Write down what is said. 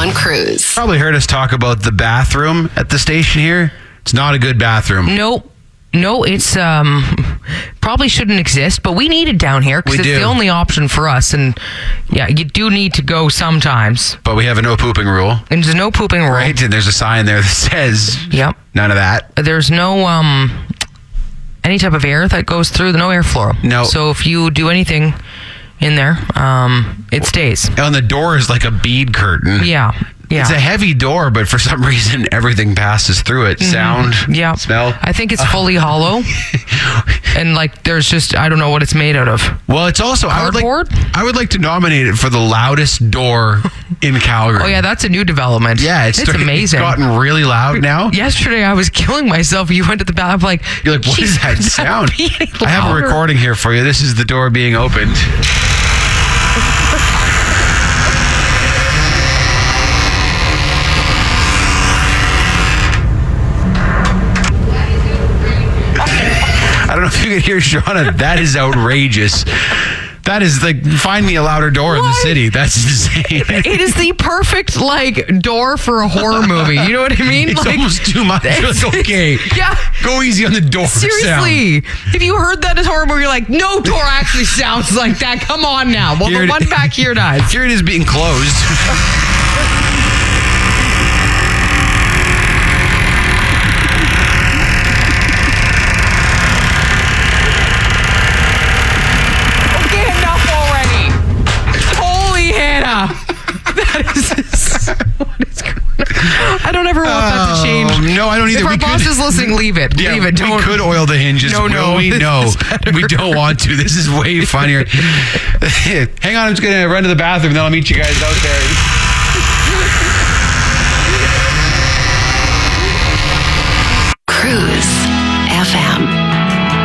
on Cruise. Probably heard us talk about the bathroom at the station here. It's not a good bathroom. No, it's probably shouldn't exist, but we need it down here because it's the only option for us. And yeah, you do need to go sometimes. But we have a no pooping rule. And there's no pooping rule. Right, and there's a sign there that says none of that. There's no any type of air that goes through, no airflow. No. So if you do anything in there, it stays. And the door is like a bead curtain. Yeah. It's a heavy door, but for some reason, everything passes through it. Sound, smell. I think it's fully hollow. And like, there's just, I don't know what it's made out of. Well, it's also, cardboard? I would like to nominate it for the loudest door in Calgary. Oh yeah, that's a new development. Yeah, it's amazing. It's gotten really loud now. Yesterday, I was killing myself. You went to the bathroom, like, you're like, what is that sound? I have a recording here for you. This is the door being opened. I don't know if you could hear Shauna. That is outrageous. That is like, find me a louder door in the city. That's insane. It is the perfect door for a horror movie. You know what I mean? It's almost too much. Like, okay. Yeah. Go easy on the door. Seriously. If you heard that as horror movie, you're like, no door actually sounds like that. Come on now. Well, the one back here does. Here it is being closed. I don't ever want that to change. No, I don't either. If our boss is listening, leave it. Yeah, leave it. We could oil the hinges. No. We don't want to. This is way funnier. Hang on, I'm just going to run to the bathroom, then I'll meet you guys out there. Cruise FM.